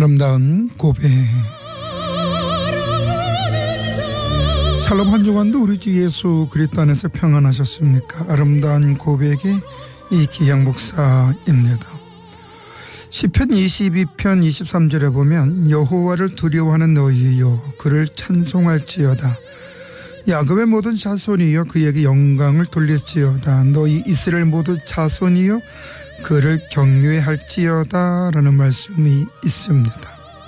아름다운 고백. 샬롬 한 주간도 우리 주 예수 그리스도 안에서 평안하셨습니까? 아름다운 고백의 이기양 목사입니다. 시편 22편 23절에 보면 여호와를 두려워하는 너희여 그를 찬송할지어다. 야곱의 모든 자손이여 그에게 영광을 돌릴지어다. 너희 이스라엘 모두 자손이여 그를 경외할지어다 라는 말씀이 있습니다.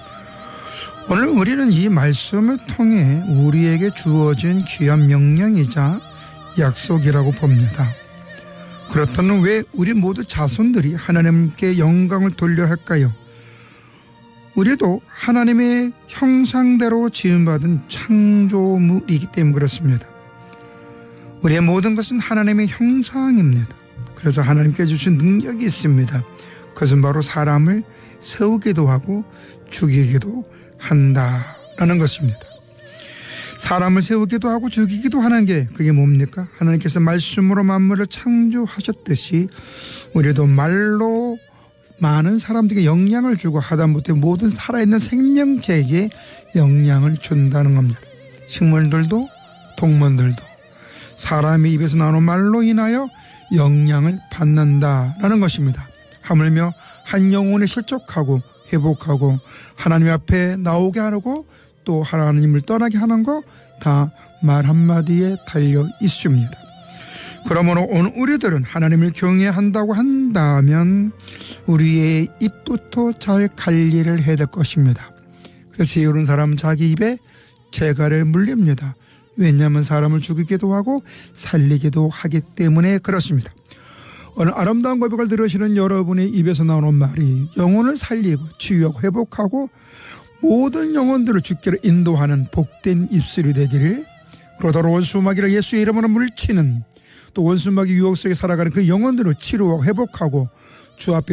오늘 우리는 이 말씀을 통해 우리에게 주어진 귀한 명령이자 약속이라고 봅니다. 그렇다면 왜 우리 모두 자손들이 하나님께 영광을 돌려야 할까요? 우리도 하나님의 형상대로 지음받은 창조물이기 때문에 그렇습니다. 우리의 모든 것은 하나님의 형상입니다. 그래서 하나님께 주신 능력이 있습니다. 그것은 바로 사람을 세우기도 하고 죽이기도 한다라는 것입니다. 사람을 세우기도 하고 죽이기도 하는 게 그게 뭡니까? 하나님께서 말씀으로 만물을 창조하셨듯이 우리도 말로 많은 사람들에게 영향을 주고 하다못해 모든 살아있는 생명체에게 영향을 준다는 겁니다. 식물들도 동물들도 사람의 입에서 나오는 말로 인하여 영향을 받는다라는 것입니다. 하물며 한 영혼을 실족하고 회복하고 하나님 앞에 나오게 하고 또 하나님을 떠나게 하는 거 다 말 한마디에 달려 있습니다. 그러므로 오늘 우리들은 하나님을 경외한다고 한다면 우리의 입부터 잘 관리를 해야 될 것입니다. 그래서 게으른 사람은 자기 입에 재갈을 물립니다. 왜냐하면 사람을 죽이기도 하고 살리기도 하기 때문에 그렇습니다. 오늘 아름다운 고백을 들으시는 여러분의 입에서 나오는 말이 영혼을 살리고 치유하고 회복하고 모든 영혼들을 주께로 인도하는 복된 입술이 되기를, 그러다로 원수마귀를 예수의 이름으로 물리치는 또 원수마귀 유혹 속에 살아가는 그 영혼들을 치료하고 회복하고 주 앞에